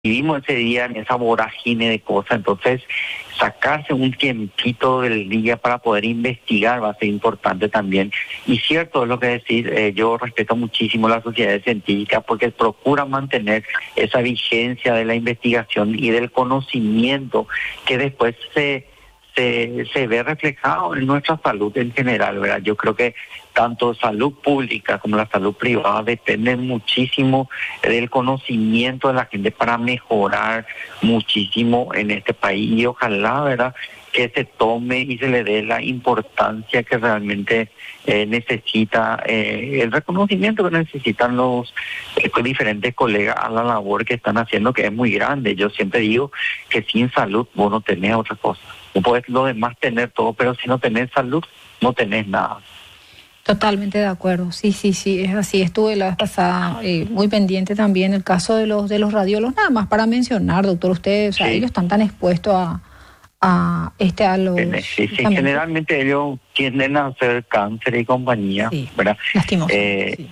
vivimos ese día en esa vorágine de cosas, entonces sacarse un tiempito del día para poder investigar va a ser importante también. Y cierto es lo que decís, yo respeto muchísimo las sociedades científicas porque procuran mantener esa vigencia de la investigación y del conocimiento que después se ve reflejado en nuestra salud en general, ¿verdad? Yo creo que tanto salud pública como la salud privada dependen muchísimo del conocimiento de la gente para mejorar muchísimo en este país y ojalá, ¿verdad?, que se tome y se le dé la importancia que realmente necesita, el reconocimiento que necesitan los diferentes colegas a la labor que están haciendo, que es muy grande. Yo siempre digo que sin salud vos no tenés otra cosa. No podés lo demás tener todo, pero si no tenés salud, no tenés nada. Totalmente de acuerdo, sí, es así. Estuve la vez pasada muy pendiente también el caso de los radiólogos, nada más para mencionar, doctor, ustedes, Sí. ellos están tan expuestos a los... Sí, generalmente ellos tienden a hacer cáncer y compañía, sí, ¿verdad? Lastimoso, sí.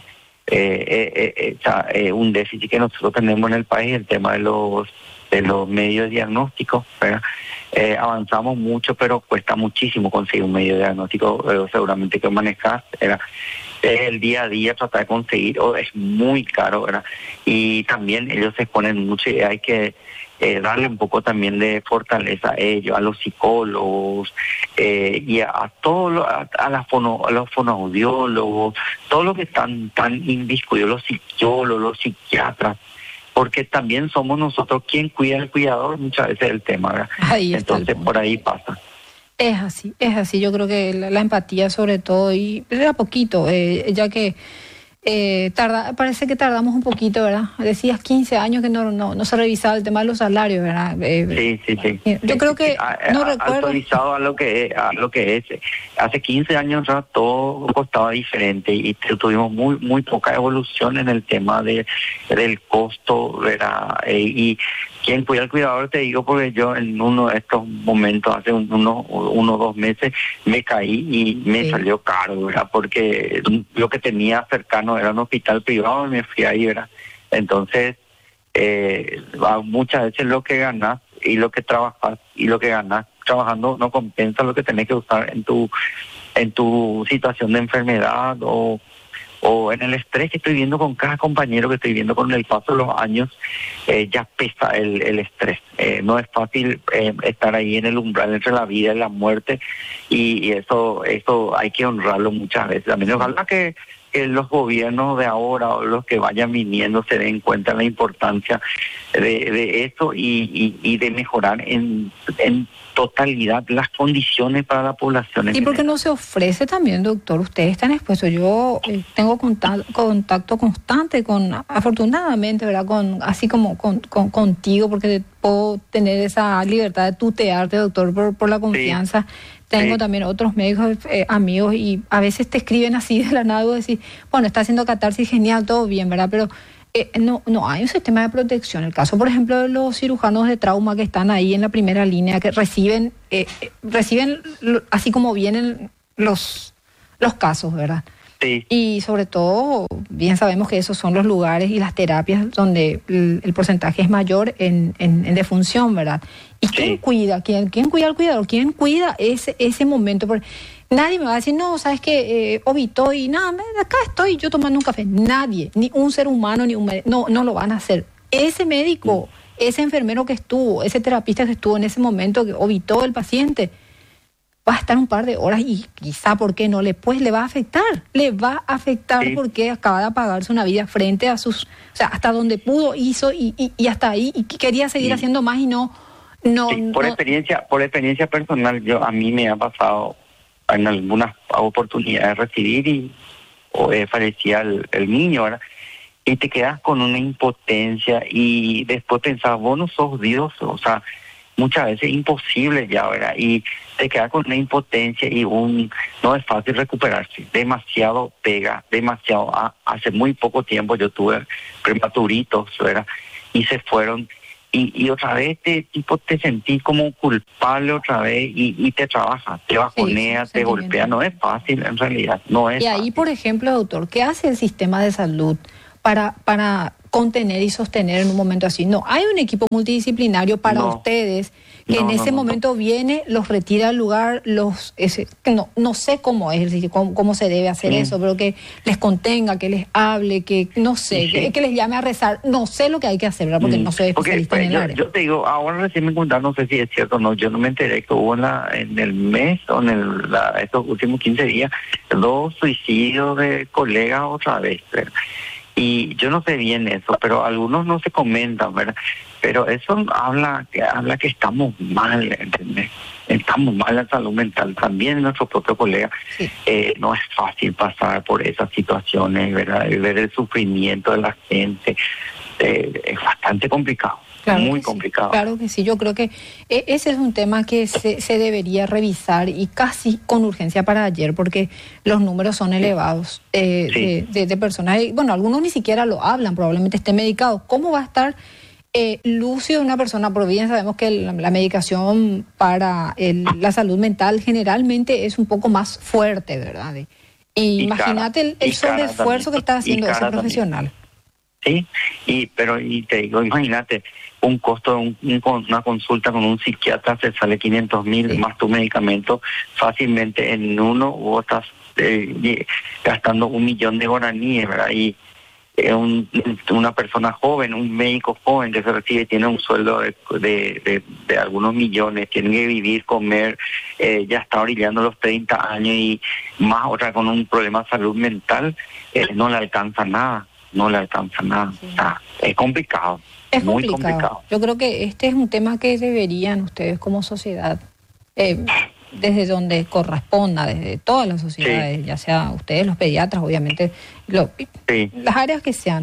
Un déficit que nosotros tenemos en el país, el tema de los medios de diagnóstico, ¿verdad? Avanzamos mucho, pero cuesta muchísimo conseguir un medio de diagnóstico, seguramente que manejas, ¿verdad? El día a día tratar de conseguir, es muy caro, ¿verdad? Y también ellos se exponen mucho y hay que darle un poco también de fortaleza a ellos, a los psicólogos y a todos, a los fonoaudiólogos, todos los que están tan inviscuidos, los psicólogos, los psiquiatras, porque también somos nosotros quien cuida al cuidador, muchas veces el tema, ¿verdad? Entonces por ahí pasa. Es así, yo creo que la empatía sobre todo, y era poquito, ya que parece que tardamos un poquito, ¿verdad? Decías 15 años que no se revisaba el tema de los salarios, ¿verdad? Sí. Yo creo que no recuerdo. Actualizado a lo que es. Hace 15 años ya todo costaba diferente y tuvimos muy poca evolución en el tema del costo, ¿verdad? Y quien cuida al cuidador, te digo, porque yo en uno de estos momentos, hace uno o 2 meses, me caí y me salió caro, ¿verdad? Porque lo que tenía cercano era un hospital privado y me fui ahí, ¿verdad? Entonces, muchas veces lo que ganas y lo que trabajas y lo que ganas trabajando no compensa lo que tenés que usar en tu situación de enfermedad o en el estrés que estoy viendo con cada compañero, que estoy viendo con el paso de los años. Ya pesa el estrés. No es fácil estar ahí en el umbral entre la vida y la muerte, y eso hay que honrarlo muchas veces. También ojalá que los gobiernos de ahora o los que vayan viniendo se den cuenta de la importancia de esto y de mejorar en totalidad las condiciones para la población. ¿Y por qué no se ofrece también, doctor? Ustedes están expuestos. Yo tengo contacto constante afortunadamente, ¿verdad? Así como contigo, porque puedo tener esa libertad de tutearte, doctor, por la confianza. Sí. Tengo también otros médicos, amigos, y a veces te escriben así de la nada, y decís, bueno, está haciendo catarsis, genial, todo bien, ¿verdad? Pero no hay un sistema de protección. El caso, por ejemplo, de los cirujanos de trauma que están ahí en la primera línea, que reciben así como vienen los casos, ¿verdad? Sí. Y sobre todo, bien sabemos que esos son los lugares y las terapias donde el porcentaje es mayor en defunción, ¿verdad? ¿Y quién cuida? ¿Quién cuida al cuidador? ¿Quién cuida ese momento? Porque nadie me va a decir, no, ¿sabes qué? Obito y nada, acá estoy yo tomando un café. Nadie, ni un ser humano, ni un médico, no lo van a hacer. Ese médico, ese enfermero que estuvo, ese terapista que estuvo en ese momento, que obitó el paciente, va a estar un par de horas y quizá, ¿por qué no? Pues le va a afectar. Porque acaba de apagarse una vida frente a sus... O sea, hasta donde pudo, hizo y hasta ahí, y quería seguir haciendo más y no... Por experiencia personal, a mí me ha pasado en algunas oportunidades recibir o fallecía el niño, ¿verdad? Y te quedas con una impotencia y después pensás, vos no sos Dios, o sea, muchas veces imposible ya, ¿verdad? Y te quedas con una impotencia y no es fácil recuperarse. Demasiado pega, demasiado. Hace muy poco tiempo yo tuve prematuritos, ¿verdad? Y se fueron. Y otra vez te sentís como culpable otra vez y te trabaja, te bajonea, te golpea. No es fácil en realidad, no es Y ahí, fácil. por ejemplo, doctor, ¿qué hace el sistema de salud para contener y sostener en un momento así. No, hay un equipo multidisciplinario para ustedes que en ese momento viene, los retira del lugar, no sé cómo es, cómo se debe hacer eso, pero que les contenga, que les hable, que no sé, que les llame a rezar. No sé lo que hay que hacer, ¿verdad? Porque no soy especialista en el área. Yo te digo, ahora recién me contaron, no sé si es cierto o no, yo no me enteré que hubo en el mes o estos últimos 15 días 2 suicidios de colegas otra vez, ¿verdad? Y yo no sé bien eso, pero algunos no se comentan, ¿verdad? Pero eso habla que estamos mal, ¿entendés? Estamos mal en la salud mental. También nuestro propio colega, no es fácil pasar por esas situaciones, ¿verdad? Ver el sufrimiento de la gente, es bastante complicado. Claro, muy complicado. Claro que sí, yo creo que ese es un tema que se debería revisar y casi con urgencia para ayer, porque los números son elevados de personas. Bueno, algunos ni siquiera lo hablan, probablemente estén medicados. ¿Cómo va a estar lúcido una persona? Por bien sabemos que la medicación para la salud mental generalmente es un poco más fuerte, ¿verdad? Y imagínate el sobreesfuerzo que está haciendo ese profesional. Sí, pero te digo, imagínate, un costo de una consulta con un psiquiatra se sale 500.000 más tu medicamento, fácilmente en uno vos estás gastando 1 millón de guaraníes, ¿verdad? Y una persona joven, un médico joven que se recibe, tiene un sueldo de algunos millones, tiene que vivir, comer, ya está orillando los 30 años y más otra con un problema de salud mental, no le alcanza nada. Sí. Es complicado. Es muy complicado. Yo creo que este es un tema que deberían ustedes como sociedad, desde donde corresponda, desde todas las sociedades, ya sea ustedes los pediatras, obviamente, las áreas que sean,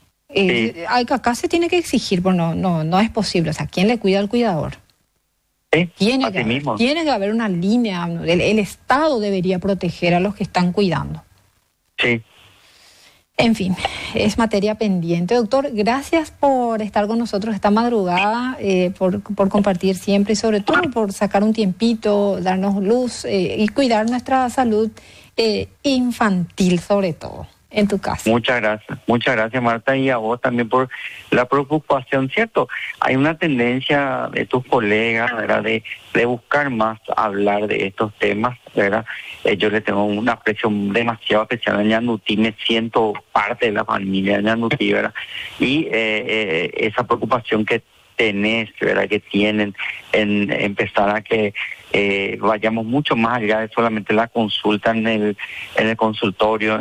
acá se tiene que exigir, pero no es posible. O sea, ¿quién le cuida al cuidador? Tiene que haber una línea, el Estado debería proteger a los que están cuidando. Sí. En fin, es materia pendiente. Doctor, gracias por estar con nosotros esta madrugada, por compartir siempre y sobre todo por sacar un tiempito, darnos luz y cuidar nuestra salud infantil sobre todo en tu casa. Muchas gracias Marta, y a vos también por la preocupación, ¿cierto? Hay una tendencia de tus colegas, ¿verdad?, de buscar más hablar de estos temas, ¿verdad? Yo le tengo un aprecio demasiado especial a Ñandutí, me siento parte de la familia de Ñandutí, ¿verdad? Y esa preocupación que tenés, ¿verdad?, que tienen en empezar a que vayamos mucho más allá de solamente la consulta en el consultorio,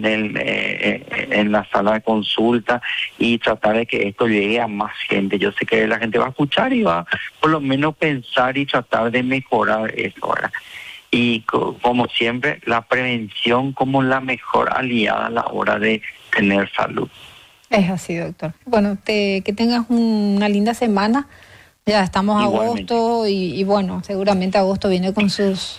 en la sala de consulta, y tratar de que esto llegue a más gente. Yo sé que la gente va a escuchar y va por lo menos pensar y tratar de mejorar eso, ¿verdad? Y como siempre, la prevención como la mejor aliada a la hora de tener salud. Es así, doctor. Bueno, que tengas una linda semana. Ya estamos a agosto y bueno, seguramente agosto viene con sus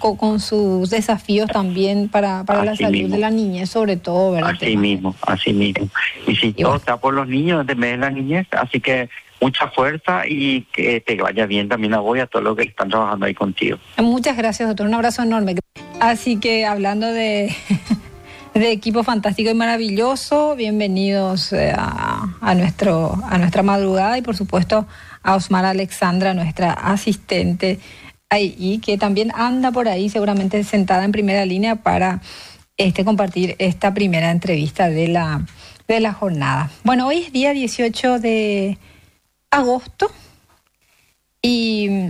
desafíos también para la salud de la niñez, sobre todo, ¿verdad? Así mismo. Y si todo está por los niños de la niñez, así que mucha fuerza y que te vaya bien también a vos y a todos los que están trabajando ahí contigo. Muchas gracias, doctor. Un abrazo enorme. Así que hablando de equipo fantástico y maravilloso, bienvenidos a nuestra madrugada y por supuesto a Osmar Alexandra, nuestra asistente ahí, que también anda por ahí seguramente sentada en primera línea para compartir esta primera entrevista de la jornada. Bueno, hoy es día 18 de agosto y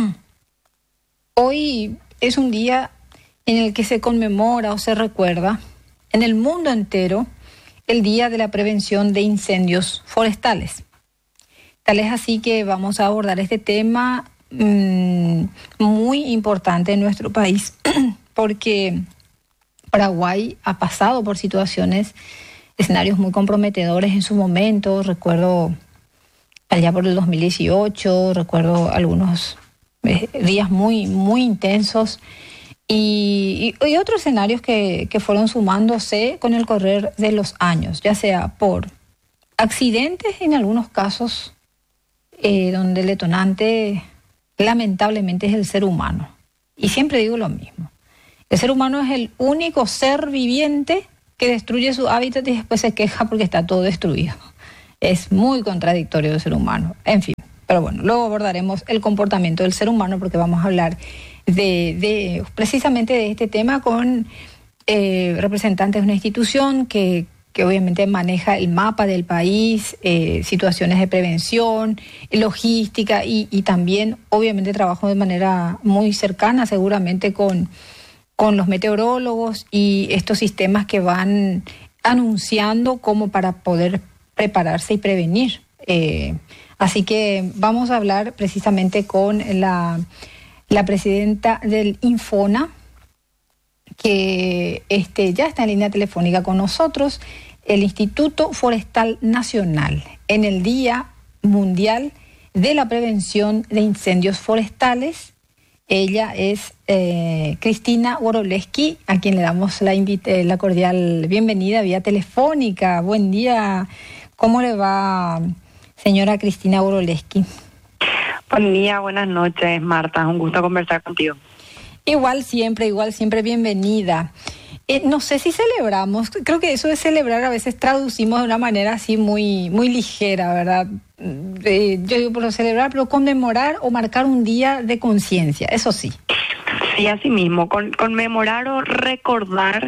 hoy es un día en el que se conmemora o se recuerda en el mundo entero el Día de la Prevención de Incendios Forestales. Tal es así que vamos a abordar este tema muy importante en nuestro país, porque Paraguay ha pasado por escenarios muy comprometedores en su momento. Recuerdo allá por el 2018, recuerdo algunos días muy, muy intensos y otros escenarios que fueron sumándose con el correr de los años, ya sea por accidentes en algunos casos, donde el detonante lamentablemente es el ser humano. Y siempre digo lo mismo. El ser humano es el único ser viviente que destruye su hábitat y después se queja porque está todo destruido. Es muy contradictorio el ser humano. En fin, pero bueno, luego abordaremos el comportamiento del ser humano porque vamos a hablar precisamente de este tema con representantes de una institución que obviamente maneja el mapa del país, situaciones de prevención, logística y también obviamente trabajo de manera muy cercana seguramente con los meteorólogos y estos sistemas que van anunciando como para poder prepararse y prevenir. Así que vamos a hablar precisamente con la presidenta del Infona, que ya está en línea telefónica con nosotros, el Instituto Forestal Nacional, en el Día Mundial de la Prevención de Incendios Forestales. Ella es Cristina Woroleski, a quien le damos la cordial bienvenida vía telefónica. Buen día, ¿cómo le va, señora Cristina Woroleski? Buen día, buenas noches, Marta, un gusto conversar contigo. Igual siempre, bienvenida. No sé si celebramos, creo que eso de celebrar a veces traducimos de una manera así muy, muy ligera, ¿verdad? Yo digo por celebrar, pero conmemorar o marcar un día de conciencia, eso sí. Sí, así mismo, conmemorar o recordar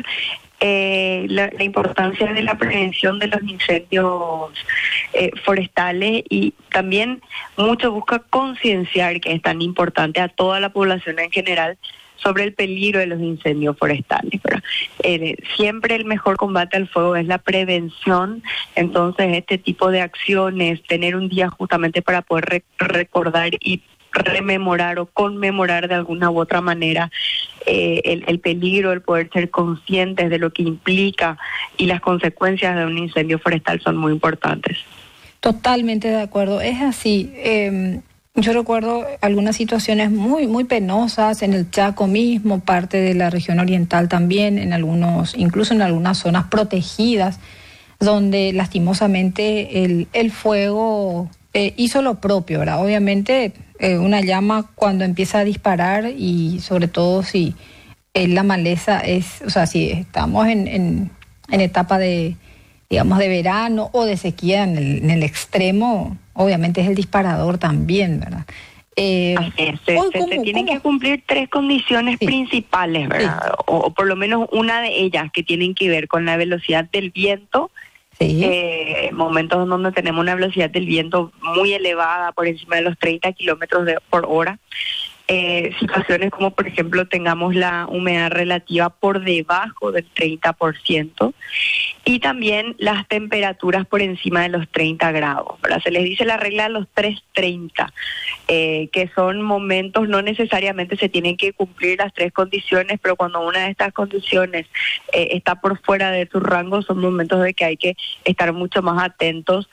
la importancia de la prevención de los incendios forestales, y también mucho busca concienciar que es tan importante a toda la población en general sobre el peligro de los incendios forestales. Siempre el mejor combate al fuego es la prevención, entonces este tipo de acciones, tener un día justamente para poder recordar y rememorar o conmemorar de alguna u otra manera el peligro, el poder ser conscientes de lo que implica y las consecuencias de un incendio forestal son muy importantes. Totalmente de acuerdo, es así. Yo recuerdo algunas situaciones muy, muy penosas en el Chaco mismo, parte de la región oriental también, incluso en algunas zonas protegidas, donde lastimosamente el fuego hizo lo propio, ¿verdad? Obviamente una llama cuando empieza a disparar y sobre todo si la maleza si estamos en etapa de verano o de sequía en el extremo, obviamente es el disparador también, ¿verdad? Así es, se tienen que cumplir 3 condiciones principales, ¿verdad? Sí. O por lo menos una de ellas que tienen que ver con la velocidad del viento. Sí. Momentos en donde tenemos una velocidad del viento muy elevada, por encima de los 30 kilómetros por hora. Situaciones como, por ejemplo, tengamos la humedad relativa por debajo del 30%, y también las temperaturas por encima de los 30 grados, ¿verdad? Se les dice la regla de los 330, que son momentos, no necesariamente se tienen que cumplir las 3 condiciones, pero cuando una de estas condiciones está por fuera de tu rango, son momentos de que hay que estar mucho más atentos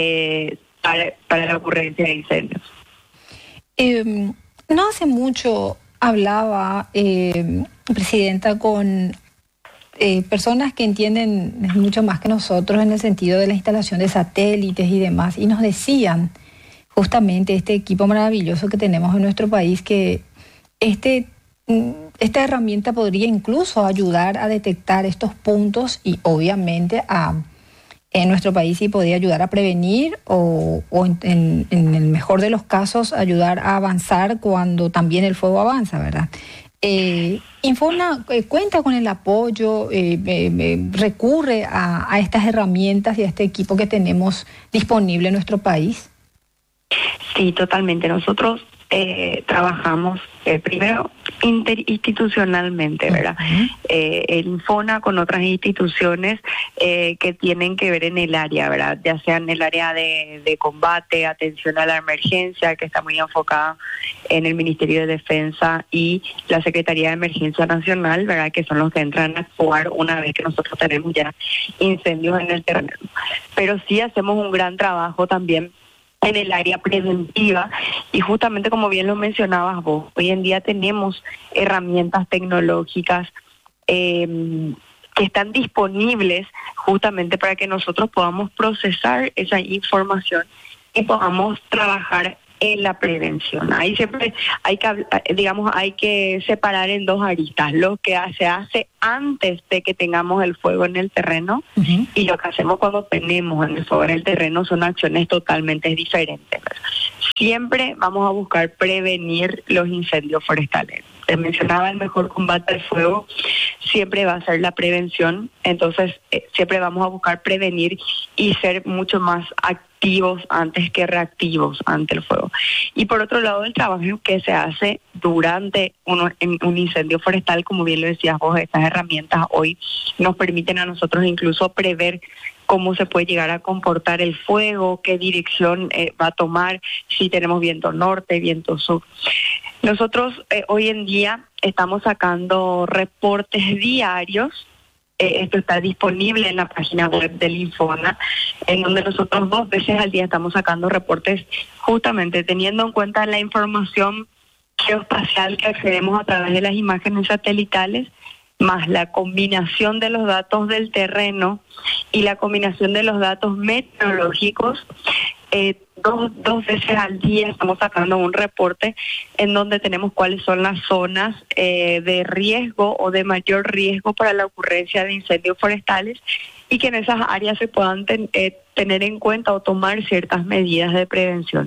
para la ocurrencia de incendios. No hace mucho hablaba, Presidenta, con personas que entienden mucho más que nosotros en el sentido de la instalación de satélites y demás, y nos decían justamente este equipo maravilloso que tenemos en nuestro país, que esta herramienta podría incluso ayudar a detectar estos puntos y obviamente en nuestro país sí podría ayudar a prevenir o en el mejor de los casos ayudar a avanzar cuando también el fuego avanza, ¿verdad? Infona cuenta con el apoyo, recurre a estas herramientas y a este equipo que tenemos disponible en nuestro país. Sí, totalmente. Nosotros trabajamos primero interinstitucionalmente, ¿verdad? El Infona con otras instituciones que tienen que ver en el área, ¿verdad? Ya sea en el área de combate, atención a la emergencia, que está muy enfocada en el Ministerio de Defensa y la Secretaría de Emergencia Nacional, ¿verdad? Que son los que entran a actuar una vez que nosotros tenemos ya incendios en el terreno. Pero sí hacemos un gran trabajo también en el área preventiva, y justamente como bien lo mencionabas vos, hoy en día tenemos herramientas tecnológicas que están disponibles justamente para que nosotros podamos procesar esa información y podamos trabajar en la prevención. Ahí siempre hay que separar en dos aristas: lo que se hace antes de que tengamos el fuego en el terreno y lo que hacemos cuando tenemos el fuego en el terreno. Son acciones totalmente diferentes, ¿verdad? Siempre vamos a buscar prevenir los incendios forestales. Te mencionaba, el mejor combate al fuego siempre va a ser la prevención. Entonces siempre vamos a buscar prevenir y ser mucho más activos antes que reactivos ante el fuego. Y por otro lado, el trabajo que se hace durante un incendio forestal, como bien lo decías vos, estas herramientas hoy nos permiten a nosotros incluso prever cómo se puede llegar a comportar el fuego, qué dirección va a tomar, si tenemos viento norte, viento sur. Nosotros hoy en día estamos sacando reportes diarios. Esto está disponible en la página web del Infona, en donde nosotros 2 veces al día estamos sacando reportes, justamente teniendo en cuenta la información geoespacial que accedemos a través de las imágenes satelitales, más la combinación de los datos del terreno y la combinación de los datos meteorológicos. Dos veces al día estamos sacando un reporte en donde tenemos cuáles son las zonas de riesgo o de mayor riesgo para la ocurrencia de incendios forestales, y que en esas áreas se puedan tener en cuenta o tomar ciertas medidas de prevención.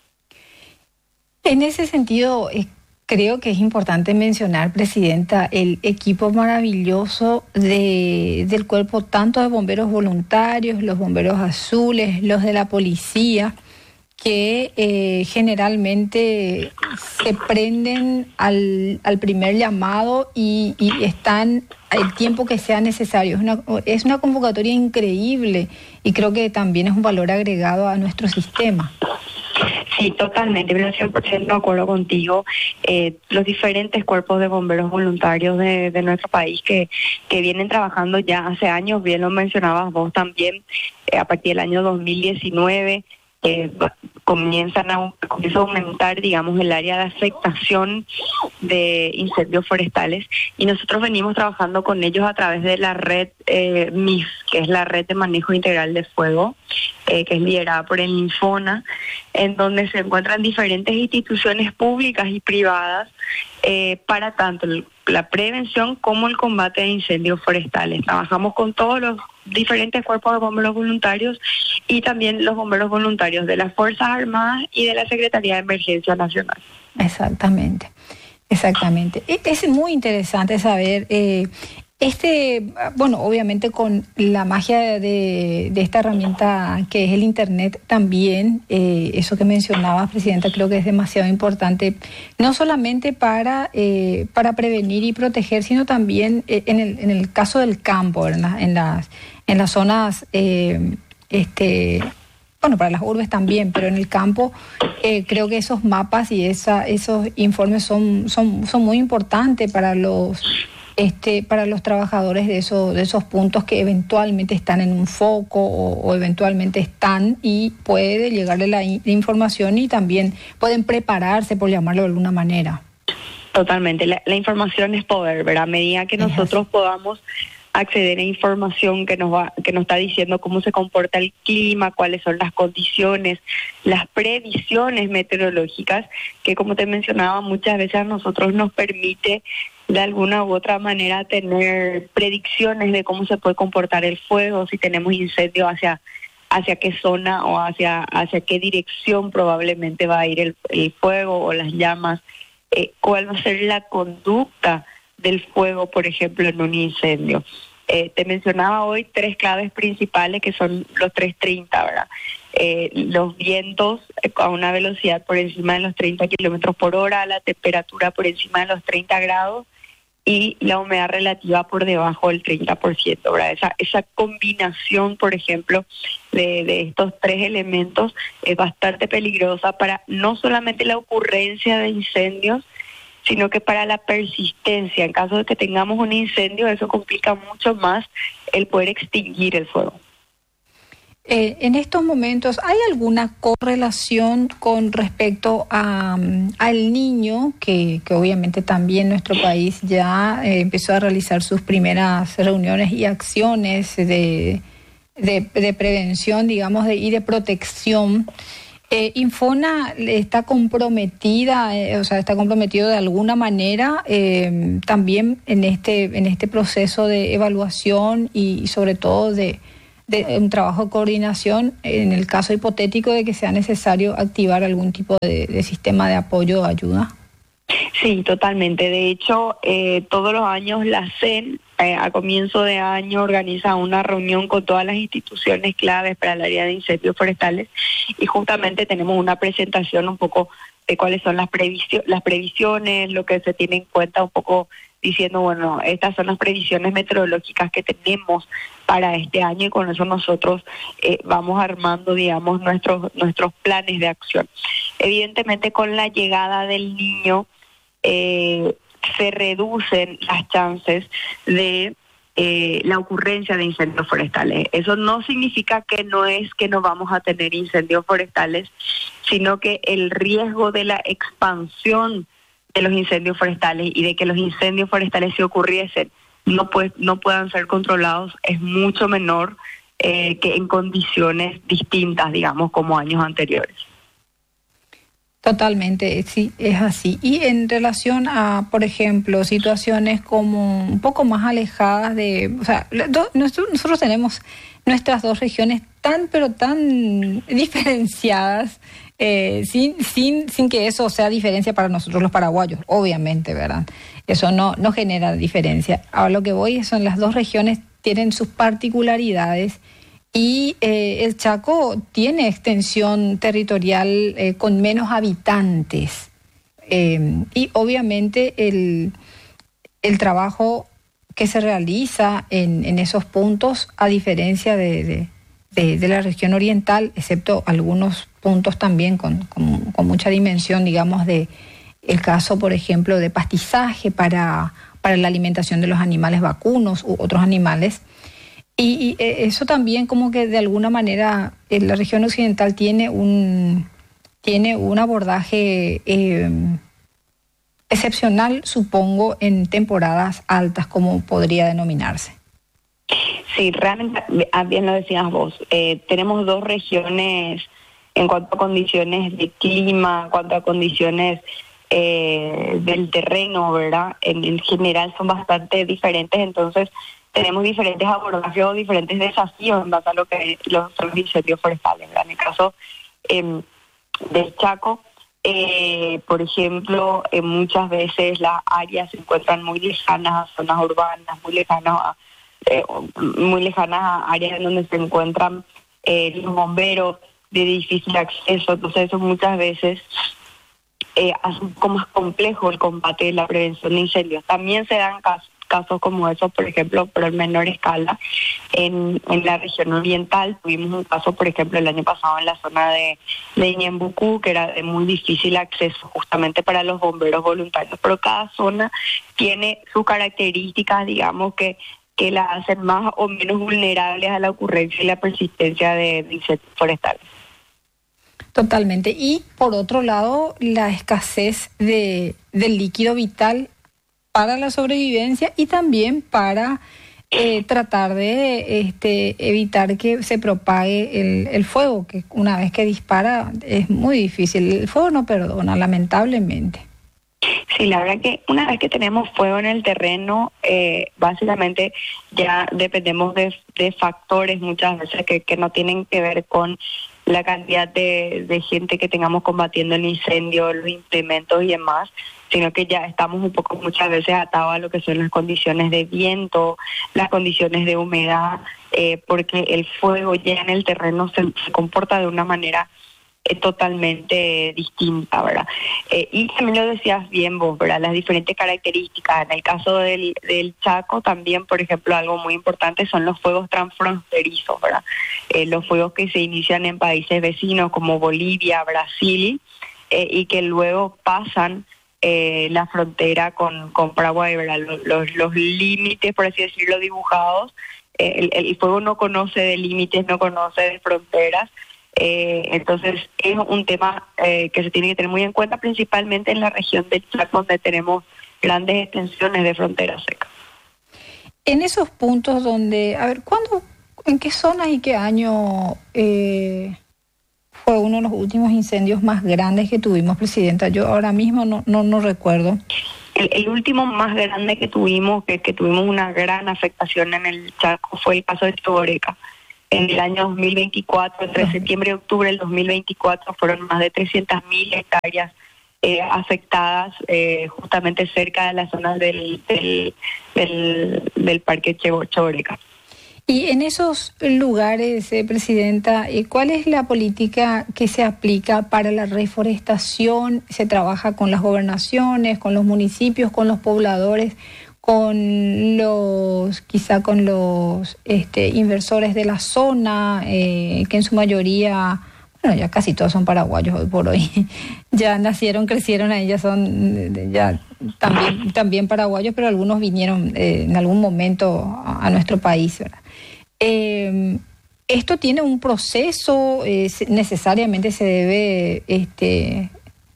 En ese sentido, creo que es importante mencionar, Presidenta, el equipo maravilloso del cuerpo, tanto de bomberos voluntarios, los bomberos azules, los de la policía, que generalmente se prenden al primer llamado y están el tiempo que sea necesario. Es una convocatoria increíble y creo que también es un valor agregado a nuestro sistema. Sí, totalmente, pero 100% de acuerdo contigo. Los diferentes cuerpos de bomberos voluntarios de nuestro país que vienen trabajando ya hace años, bien lo mencionabas vos también, a partir del año 2019, comienza a aumentar, digamos, el área de afectación de incendios forestales, y nosotros venimos trabajando con ellos a través de la red MIF, que es la red de manejo integral de fuego, que es liderada por el Infona, en donde se encuentran diferentes instituciones públicas y privadas para tanto la prevención como el combate de incendios forestales. Trabajamos con todos los diferentes cuerpos de bomberos voluntarios y también los bomberos voluntarios de las Fuerzas Armadas y de la Secretaría de Emergencia Nacional. Exactamente. Es muy interesante saber, bueno, obviamente con la magia de esta herramienta que es el Internet también, eso que mencionabas, Presidenta, creo que es demasiado importante, no solamente para prevenir y proteger, sino también en el caso del campo, ¿verdad? En las zonas, bueno, para las urbes también, pero en el campo creo que esos mapas y esos informes son muy importantes para los trabajadores de esos puntos que eventualmente están en un foco o eventualmente están, y puede llegarle la información y también pueden prepararse, por llamarlo de alguna manera. Totalmente, la información es poder, ¿verdad? A medida que nosotros podamos acceder a información que nos está diciendo cómo se comporta el clima, cuáles son las condiciones, las previsiones meteorológicas, que como te mencionaba, muchas veces a nosotros nos permite de alguna u otra manera tener predicciones de cómo se puede comportar el fuego, si tenemos incendio, hacia qué zona o hacia qué dirección probablemente va a ir el fuego o las llamas, cuál va a ser la conducta del fuego, por ejemplo, en un incendio. Te mencionaba hoy 3 claves principales, que son los 330, ¿verdad? Los vientos a una velocidad por encima de los 30 kilómetros por hora, la temperatura por encima de los 30 grados y la humedad relativa por debajo del 30%, ¿verdad? Esa combinación, por ejemplo, de estos 3 elementos es bastante peligrosa para no solamente la ocurrencia de incendios, sino que para la persistencia. En caso de que tengamos un incendio, eso complica mucho más el poder extinguir el fuego. En estos momentos, ¿hay alguna correlación con respecto al niño, que obviamente también nuestro país ya empezó a realizar sus primeras reuniones y acciones de prevención, digamos, y de protección? Infona está comprometida, está comprometido de alguna manera también en este proceso de evaluación y sobre todo de un trabajo de coordinación en el caso hipotético de que sea necesario activar algún tipo de sistema de apoyo o ayuda. Sí, totalmente. De hecho, todos los años la CEN a comienzo de año organiza una reunión con todas las instituciones claves para el área de incendios forestales y justamente tenemos una presentación un poco de cuáles son las previsiones, lo que se tiene en cuenta, un poco diciendo, bueno, estas son las previsiones meteorológicas que tenemos para este año y con eso nosotros vamos armando, digamos, nuestros planes de acción. Evidentemente, con la llegada del Niño se reducen las chances de la ocurrencia de incendios forestales. Eso no significa que no es que no vamos a tener incendios forestales, sino que el riesgo de la expansión de los incendios forestales y de que los incendios forestales si ocurriesen no puedan ser controlados es mucho menor que en condiciones distintas, digamos, como años anteriores. Totalmente, sí, es así. Y en relación a, por ejemplo, situaciones como un poco más alejadas de... O sea, nosotros tenemos nuestras dos regiones pero tan diferenciadas, sin que eso sea diferencia para nosotros los paraguayos, obviamente, ¿verdad? Eso no genera diferencia. Ahora lo que voy son las dos regiones tienen sus particularidades. Y el Chaco tiene extensión territorial con menos habitantes y obviamente el trabajo que se realiza en esos puntos, a diferencia de la región oriental, excepto algunos puntos también con mucha dimensión, digamos, de el caso, por ejemplo, de pastizaje para la alimentación de los animales vacunos u otros animales. Y eso también como que de alguna manera la región occidental tiene un abordaje excepcional, supongo, en temporadas altas, como podría denominarse. Sí, realmente, bien lo decías vos, tenemos dos regiones en cuanto a condiciones de clima, en cuanto a condiciones del terreno, ¿verdad? En general son bastante diferentes, entonces tenemos diferentes abordajes o diferentes desafíos en base a lo que los incendios forestales, ¿verdad? En el caso del Chaco, por ejemplo, muchas veces las áreas se encuentran muy lejanas a zonas urbanas, muy lejanas a áreas en donde se encuentran los bomberos de difícil acceso, entonces eso muchas veces hace un poco más complejo el combate y la prevención de incendios. También se dan casos como esos, por ejemplo, pero en menor escala. En la región oriental tuvimos un caso, por ejemplo, el año pasado en la zona de Ñembucú, que era de muy difícil acceso justamente para los bomberos voluntarios, pero cada zona tiene sus características, digamos, que la hacen más o menos vulnerables a la ocurrencia y la persistencia de incendios forestales. Totalmente. Y por otro lado, la escasez del líquido vital para la sobrevivencia y también para tratar de evitar que se propague el fuego, que una vez que dispara es muy difícil. El fuego no perdona, lamentablemente. Sí, la verdad que una vez que tenemos fuego en el terreno, básicamente ya dependemos de factores muchas veces que no tienen que ver con la cantidad de gente que tengamos combatiendo el incendio, los implementos y demás, sino que ya estamos un poco muchas veces atados a lo que son las condiciones de viento, las condiciones de humedad, porque el fuego ya en el terreno se comporta de una manera totalmente distinta, ¿verdad? Y también lo decías bien vos, ¿verdad? Las diferentes características. En el caso del Chaco también, por ejemplo, algo muy importante son los fuegos transfronterizos, ¿verdad? Los fuegos que se inician en países vecinos como Bolivia, Brasil, y que luego pasan la frontera con Paraguay, ¿verdad? Los límites, por así decirlo, dibujados. El fuego no conoce de límites, no conoce de fronteras. Entonces es un tema que se tiene que tener muy en cuenta, principalmente en la región del Chaco, donde tenemos grandes extensiones de frontera seca. En esos puntos donde, a ver, ¿en qué zonas y qué año fue uno de los últimos incendios más grandes que tuvimos, Presidenta? Yo ahora mismo no recuerdo. El último más grande que tuvimos, que tuvimos una gran afectación en el Chaco, fue el caso de Choboreca. En el año 2024, entre septiembre y octubre del 2024, fueron más de 300.000 hectáreas afectadas, justamente cerca de las zonas del Parque Choboreca. Y en esos lugares, Presidenta, ¿cuál es la política que se aplica para la reforestación? ¿Se trabaja con las gobernaciones, con los municipios, con los pobladores, quizá con los inversores de la zona, que en su mayoría, bueno, ya casi todos son paraguayos hoy por hoy, ya nacieron, crecieron ahí, ya son ya también paraguayos, pero algunos vinieron en algún momento a nuestro país, ¿verdad? Esto tiene un proceso, necesariamente se debe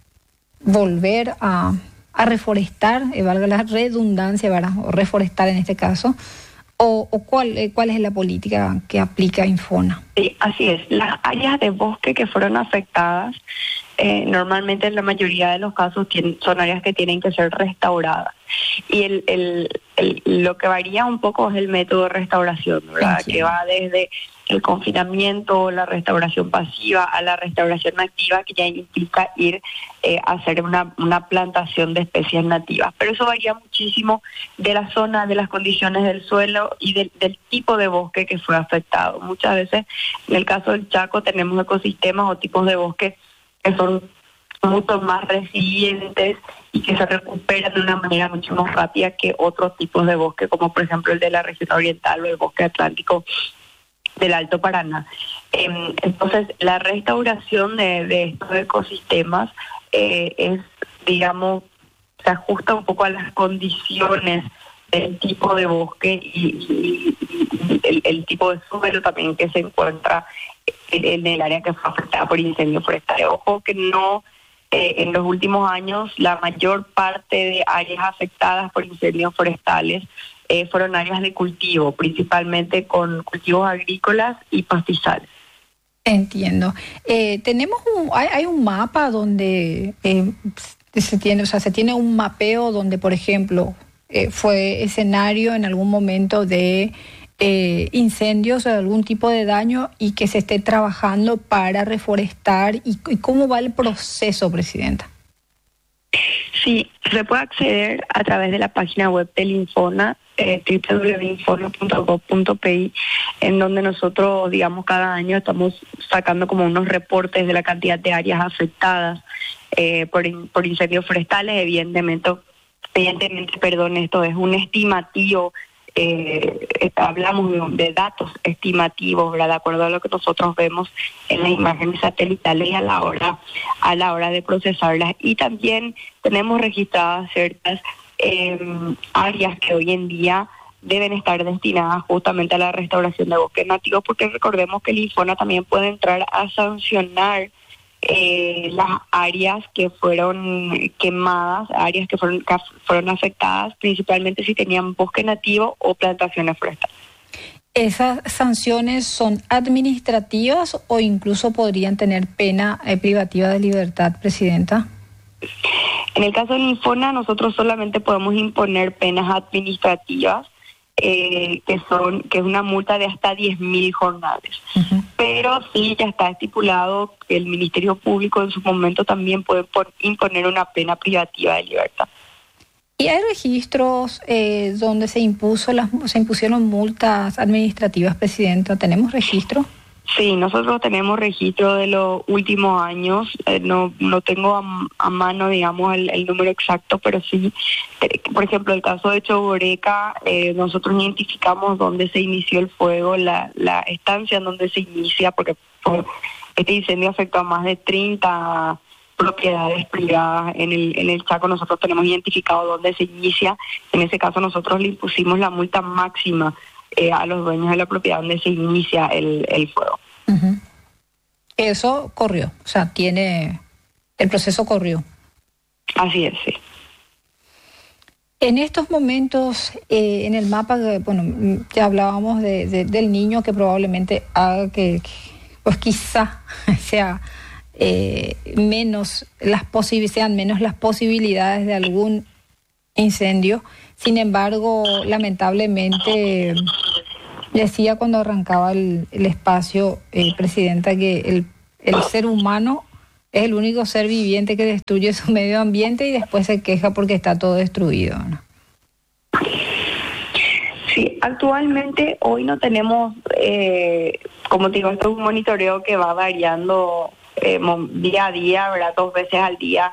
volver a reforestar, valga la redundancia, ¿verdad? O reforestar en este caso, o ¿cuál es la política que aplica Infona? Sí, así es. Las áreas de bosque que fueron afectadas, normalmente en la mayoría de los casos son áreas que tienen que ser restauradas. Y lo que varía un poco es el método de restauración, ¿verdad? Que va desde el confinamiento, la restauración pasiva, a la restauración activa, que ya implica ir a hacer una plantación de especies nativas. Pero eso varía muchísimo de la zona, de las condiciones del suelo y del tipo de bosque que fue afectado. Muchas veces, en el caso del Chaco, tenemos ecosistemas o tipos de bosque que son mucho más resilientes y que se recuperan de una manera mucho más rápida que otros tipos de bosque, como por ejemplo el de la región oriental o el bosque atlántico del Alto Paraná. Entonces, la restauración de estos ecosistemas es, digamos, se ajusta un poco a las condiciones del tipo de bosque y el tipo de suelo también que se encuentra en el área que fue afectada por incendios forestales. Ojo que no, en los últimos años, la mayor parte de áreas afectadas por incendios forestales fueron áreas de cultivo, principalmente con cultivos agrícolas y pastizales. Entiendo. Hay un mapa donde se tiene un mapeo donde, por ejemplo, fue escenario en algún momento de incendios o de algún tipo de daño y que se esté trabajando para reforestar. ¿Y cómo va el proceso, Presidenta? Sí, se puede acceder a través de la página web del Infona, www.infona.gov.pi, en donde nosotros, digamos, cada año estamos sacando como unos reportes de la cantidad de áreas afectadas por incendios forestales. Evidentemente, esto es un estimativo. Hablamos de datos estimativos, ¿verdad? De acuerdo a lo que nosotros vemos en las imágenes satelitales y a la hora de procesarlas. Y también tenemos registradas ciertas áreas que hoy en día deben estar destinadas justamente a la restauración de bosques nativos, porque recordemos que el Infona también puede entrar a sancionar las áreas que fueron quemadas, áreas que fueron afectadas, principalmente si tenían bosque nativo o plantaciones forestales. ¿Esas sanciones son administrativas o incluso podrían tener pena privativa de libertad, Presidenta? En el caso del Infona, nosotros solamente podemos imponer penas administrativas, que es una multa de hasta 10.000 jornales. Uh-huh. Pero sí, ya está estipulado que el Ministerio Público en su momento también puede imponer una pena privativa de libertad. ¿Y hay registros donde se impusieron multas administrativas, Presidenta? ¿Tenemos registro? Sí, nosotros tenemos registro de los últimos años. No tengo a mano, digamos, el número exacto, pero sí, por ejemplo, el caso de Choboreca, nosotros identificamos dónde se inició el fuego, la estancia en donde se inicia, porque este incendio afectó a más de 30 propiedades privadas en el Chaco. Nosotros tenemos identificado dónde se inicia. En ese caso nosotros le impusimos la multa máxima a los dueños de la propiedad donde se inicia el fuego. Uh-huh. Eso corrió, o sea, el proceso corrió. Así es, sí. En estos momentos, en el mapa, bueno, ya hablábamos del niño que probablemente haga que pues quizá sea sean menos las posibilidades de algún incendio. Sin embargo, lamentablemente, decía cuando arrancaba el espacio, Presidenta, que el ser humano es el único ser viviente que destruye su medio ambiente y después se queja porque está todo destruido, ¿no? Sí, actualmente hoy no tenemos, como te digo, esto es un monitoreo que va variando día a día, ¿verdad? 2 veces al día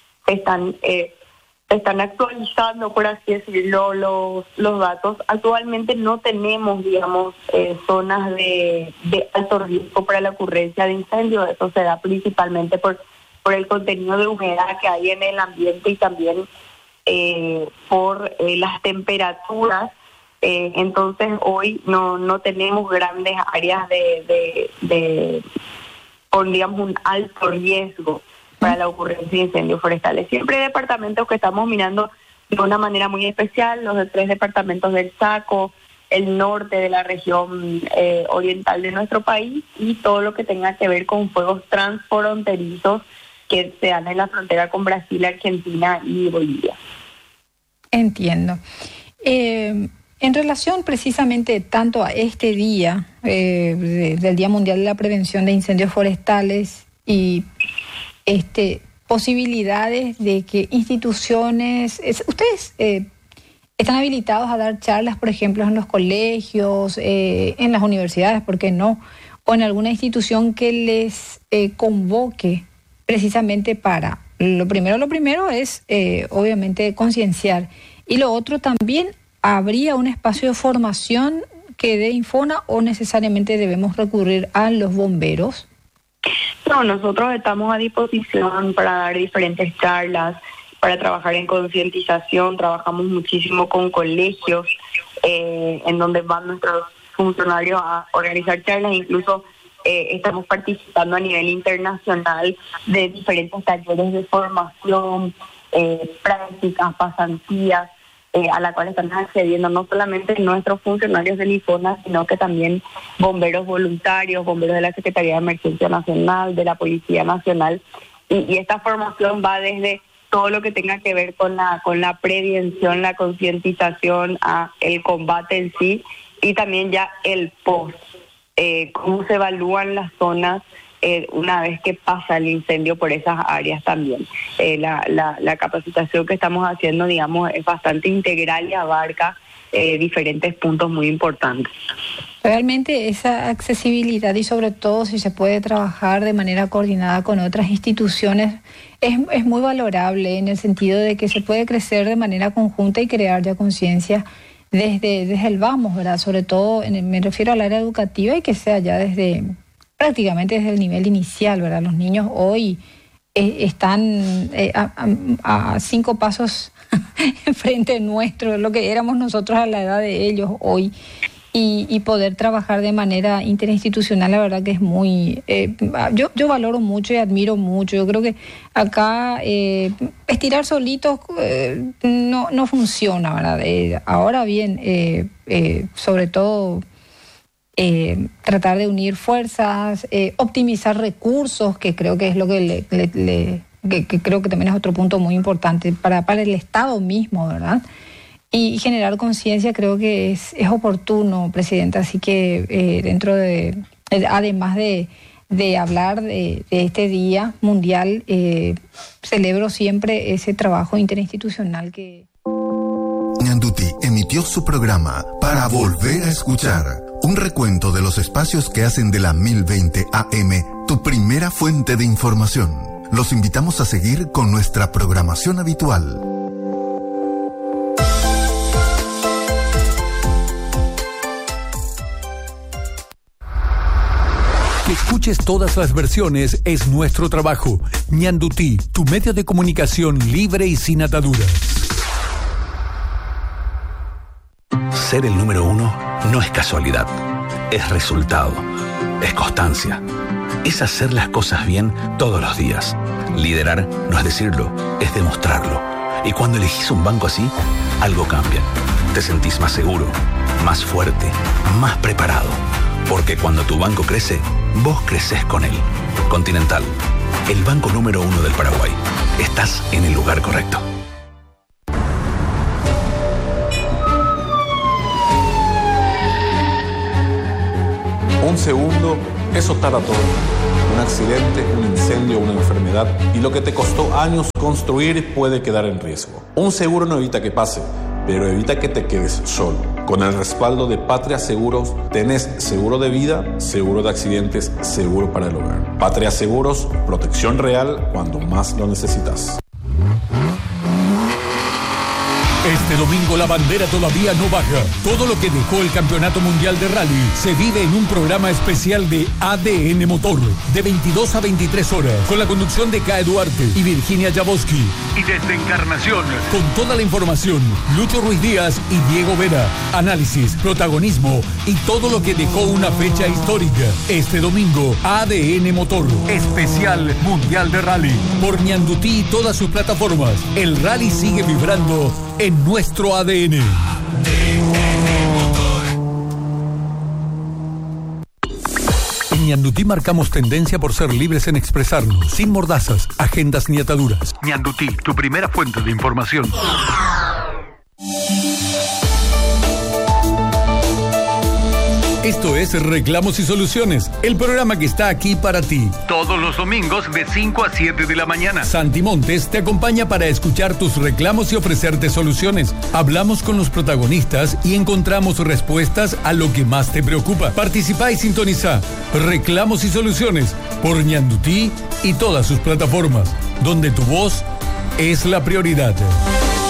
están actualizando, por así decirlo, los datos. Actualmente no tenemos, digamos, zonas de alto riesgo para la ocurrencia de incendios. Eso se da principalmente por el contenido de humedad que hay en el ambiente y también por las temperaturas. Entonces hoy no tenemos grandes áreas con, digamos, un alto riesgo para la ocurrencia de incendios forestales. Siempre hay departamentos que estamos mirando de una manera muy especial, los de 3 departamentos del Chaco, el norte de la región oriental de nuestro país y todo lo que tenga que ver con fuegos transfronterizos que se dan en la frontera con Brasil, Argentina y Bolivia. Entiendo. En relación precisamente tanto a este día, del Día Mundial de la Prevención de Incendios Forestales y posibilidades de que instituciones, ustedes están habilitados a dar charlas, por ejemplo, en los colegios, en las universidades, ¿por qué no? O en alguna institución que les convoque precisamente para, lo primero es obviamente concienciar, y lo otro también, ¿habría un espacio de formación que dé Infona o necesariamente debemos recurrir a los bomberos? No, nosotros estamos a disposición para dar diferentes charlas, para trabajar en concientización. Trabajamos muchísimo con colegios en donde van nuestros funcionarios a organizar charlas. Incluso estamos participando a nivel internacional de diferentes talleres de formación, prácticas, pasantías, a la cual están accediendo no solamente nuestros funcionarios del IFONA, sino que también bomberos voluntarios, bomberos de la Secretaría de Emergencia Nacional, de la Policía Nacional, y esta formación va desde todo lo que tenga que ver con la prevención, la concientización, el combate en sí, y también ya el post, cómo se evalúan las zonas una vez que pasa el incendio por esas áreas también. La capacitación que estamos haciendo, digamos, es bastante integral y abarca diferentes puntos muy importantes. Realmente esa accesibilidad y sobre todo si se puede trabajar de manera coordinada con otras instituciones es muy valorable en el sentido de que se puede crecer de manera conjunta y crear ya conciencia desde el vamos, ¿verdad? Sobre todo me refiero al área educativa y que sea ya prácticamente desde el nivel inicial, ¿verdad? Los niños hoy están a 5 pasos enfrente nuestro, lo que éramos nosotros a la edad de ellos hoy, y poder trabajar de manera interinstitucional, la verdad que es muy... yo valoro mucho y admiro mucho. Yo creo que acá estirar solitos no funciona, ¿verdad? Ahora bien, sobre todo... tratar de unir fuerzas, optimizar recursos, que creo que es lo que que creo que también es otro punto muy importante para el Estado mismo, ¿verdad? Y generar conciencia creo que es oportuno, Presidenta, así que dentro además de hablar de este Día Mundial, celebro siempre ese trabajo interinstitucional que... Ñanduti emitió su programa Para Volver a Escuchar, un recuento de los espacios que hacen de la 1020 AM tu primera fuente de información. Los invitamos a seguir con nuestra programación habitual. Que escuches todas las versiones es nuestro trabajo. Ñanduti, tu medio de comunicación libre y sin ataduras. Ser el número 1 no es casualidad, es resultado, es constancia, es hacer las cosas bien todos los días. Liderar no es decirlo, es demostrarlo. Y cuando elegís un banco así, algo cambia. Te sentís más seguro, más fuerte, más preparado. Porque cuando tu banco crece, vos creces con él. Continental, el banco número 1 del Paraguay. Estás en el lugar correcto. Un segundo, eso tarda todo. Un accidente, un incendio, una enfermedad y lo que te costó años construir puede quedar en riesgo. Un seguro no evita que pase, pero evita que te quedes solo. Con el respaldo de Patria Seguros, tenés seguro de vida, seguro de accidentes, seguro para el hogar. Patria Seguros, protección real cuando más lo necesitas. Este domingo la bandera todavía no baja. Todo lo que dejó el Campeonato Mundial de Rally se vive en un programa especial de ADN Motor, de 22 a 23 horas, con la conducción de Cae Duarte y Virginia Jaboski. Y desde Encarnación, con toda la información, Lucho Ruiz Díaz y Diego Vera. Análisis, protagonismo y todo lo que dejó una fecha histórica. Este domingo, ADN Motor, especial Mundial de Rally, por Ñandutí y todas sus plataformas. El rally sigue vibrando en nuestro ADN. En Ñandutí marcamos tendencia por ser libres en expresarnos, sin mordazas, agendas ni ataduras. Ñandutí, tu primera fuente de información. Esto es Reclamos y Soluciones, el programa que está aquí para ti. Todos los domingos de 5 a 7 de la mañana. Santi Montes te acompaña para escuchar tus reclamos y ofrecerte soluciones. Hablamos con los protagonistas y encontramos respuestas a lo que más te preocupa. Participa y sintoniza Reclamos y Soluciones por Ñandutí y todas sus plataformas, donde tu voz es la prioridad.